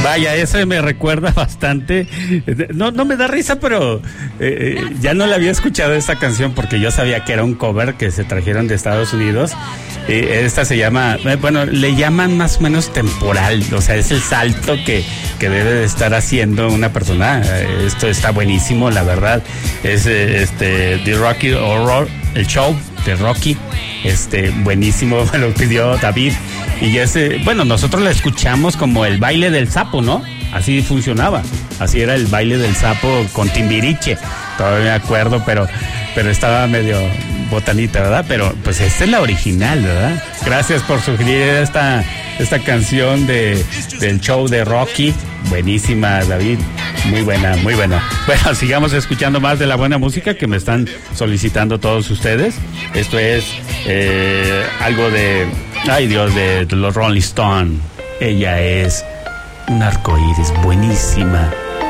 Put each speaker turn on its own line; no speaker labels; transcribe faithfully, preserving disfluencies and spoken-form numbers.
Vaya, ese me recuerda bastante. No, no me da risa, pero eh, ya no la había escuchado esta canción porque yo sabía que era un cover que se trajeron de Estados Unidos. Eh, esta se llama, eh, bueno, le llaman más o menos temporal, o sea, es el salto que, que debe de estar haciendo una persona. Eh, esto está buenísimo, la verdad. Es eh, este The Rocky Horror, el show de Rocky, este buenísimo, me lo pidió David. Y ese, bueno, nosotros la escuchamos como el baile del sapo, ¿no? Así funcionaba, así era el baile del sapo con Timbiriche, todavía me acuerdo, pero, pero estaba medio botanita, ¿verdad? Pero pues esta es la original, ¿verdad? Gracias por sugerir esta, esta canción de, del show de Rocky, buenísima, David, muy buena, muy buena. Bueno, sigamos escuchando más de la buena música que me están solicitando todos ustedes. Esto es eh, algo de... Ay, Dios, de, de los Rolling Stones. Ella es un arcoíris, buenísima.